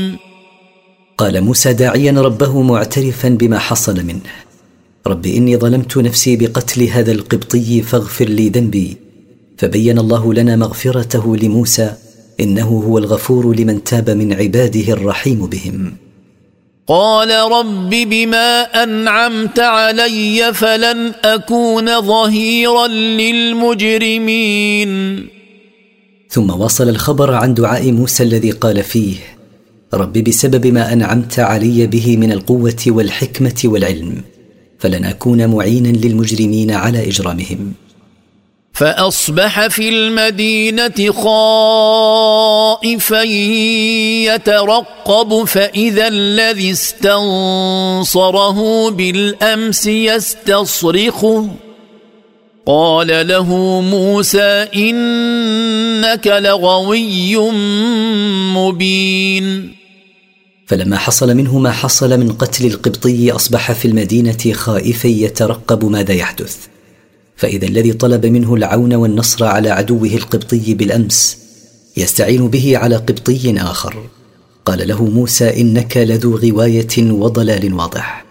قال موسى داعيا ربه معترفا بما حصل منه: رب إني ظلمت نفسي بقتل هذا القبطي فاغفر لي ذنبي. فبين الله لنا مغفرته لموسى، إنه هو الغفور لمن تاب من عباده الرحيم بهم. قال رب بما أنعمت علي فلن أكون ظهيرا للمجرمين. ثم واصل الخبر عن دعاء موسى الذي قال فيه: رب بسبب ما أنعمت علي به من القوة والحكمة والعلم فلن أكون معينا للمجرمين على إجرامهم. فأصبح في المدينة خائفا يترقب فإذا الذي استنصره بالأمس يستصرخه. قال له موسى إنك لغوي مبين. فلما حصل منه ما حصل من قتل القبطي أصبح في المدينة خائفا يترقب ماذا يحدث، فإذا الذي طلب منه العون والنصر على عدوه القبطي بالأمس يستعين به على قبطي آخر. قال له موسى إنك لذو غواية وضلال واضح.